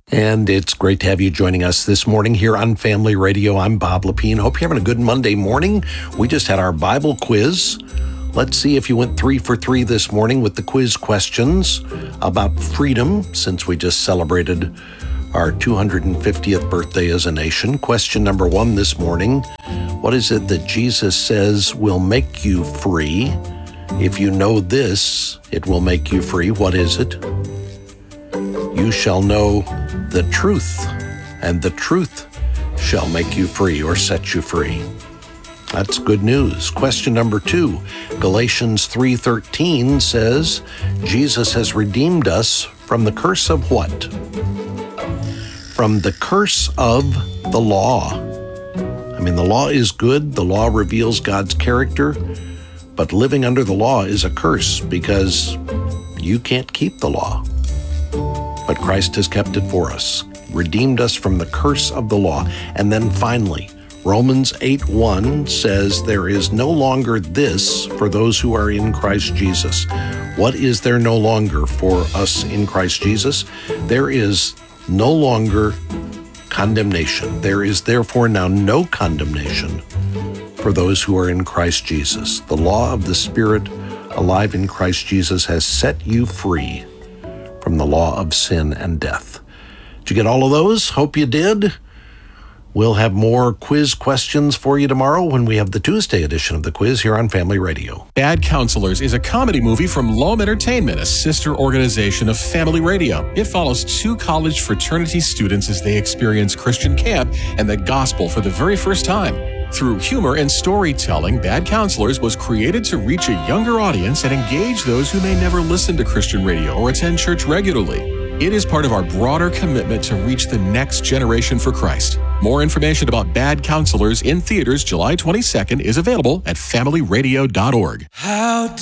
And it's great to have you joining us this morning here on Family Radio. I'm Bob Lepine. Hope you're having a good Monday morning. We just had our Bible quiz. Let's see if you went 3 for 3 this morning with the quiz questions about freedom, since we just celebrated our 250th birthday as a nation. Question number 1 this morning: what is it that Jesus says will make you free? If you know this, it will make you free. What is it? You shall know the truth, and the truth shall make you free or set you free. That's good news. Question number 2, Galatians 3:13 says, Jesus has redeemed us from the curse of what? From the curse of the law. I mean, the law is good. The law reveals God's character, but living under the law is a curse because you can't keep the law. But Christ has kept it for us, redeemed us from the curse of the law. And then finally, Romans 8:1 says there is no longer this for those who are in Christ Jesus. What is there no longer for us in Christ Jesus? There is no longer condemnation. There is therefore now no condemnation for those who are in Christ Jesus. The law of the Spirit alive in Christ Jesus has set you free from the law of sin and death. Did you get all of those? Hope you did. We'll have more quiz questions for you tomorrow when we have the Tuesday edition of the quiz here on Family Radio. Bad Counselors is a comedy movie from Loam Entertainment, a sister organization of Family Radio. It follows 2 college fraternity students as they experience Christian camp and the gospel for the very first time. Through humor and storytelling, Bad Counselors was created to reach a younger audience and engage those who may never listen to Christian radio or attend church regularly. It is part of our broader commitment to reach the next generation for Christ. More information about Bad Counselors in theaters July 22nd is available at familyradio.org.